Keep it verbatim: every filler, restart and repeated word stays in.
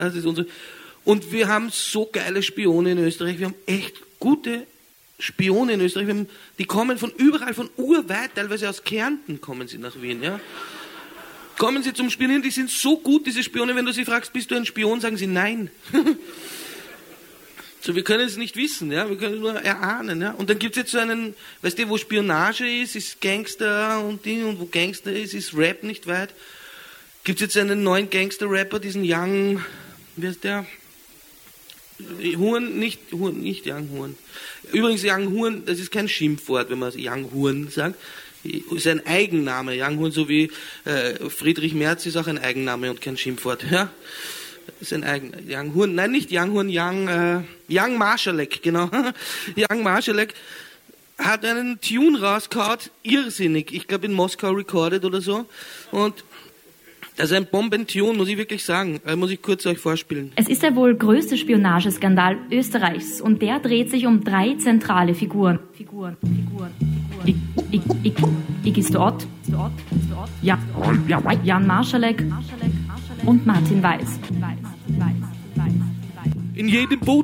Das ist unsere. Und wir haben so geile Spione in Österreich. Wir haben echt gute Spione in Österreich. Wir haben, die kommen von überall, von urweit, teilweise aus Kärnten kommen sie nach Wien. Ja. Kommen sie zum Spionieren, die sind so gut, diese Spione, wenn du sie fragst, bist du ein Spion, sagen sie nein. So, wir können es nicht wissen, ja, wir können es nur erahnen, ja. Und dann gibt es jetzt so einen, weißt du, wo Spionage ist, ist Gangster und Ding, und wo Gangster ist, ist Rap nicht weit. Gibt es jetzt einen neuen Gangster-Rapper, diesen Young, wie heißt der? Huren, nicht, Huren, nicht Young Huren. Übrigens, Young Huren, das ist kein Schimpfwort, wenn man Young Huren sagt. Ist ein Eigenname, Young Huren, so wie äh, Friedrich Merz ist auch ein Eigenname und kein Schimpfwort, ja. Ist ein Eigen, Young Huren, nein, nicht Young Huren, Young, äh, Young Marschalek, genau. Young Marschalek hat einen Tune rausgehauen, irrsinnig, ich glaube in Moskau recorded oder so, und das ist ein Bombentune, muss ich wirklich sagen. Das muss ich kurz euch vorspielen. Es ist der wohl größte Spionageskandal Österreichs und der dreht sich um drei zentrale Figuren. Figuren, Figuren, Figuren. Ich, ich, ich, ich ist dort. Ja, Jan Marschalek und Martin Weiß. In jedem Boot